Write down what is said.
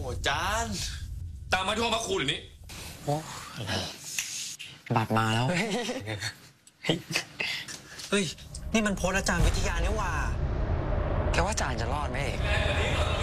จานตามมาที่ห้องพักครูหรือนี่โอ้อะไรบัตรมาแล้วเฮ้ยนี่มันโพสต์อาจารย์วิทยาเนี่ยว่าแกว่าอาจารย์จะรอดไหมเอก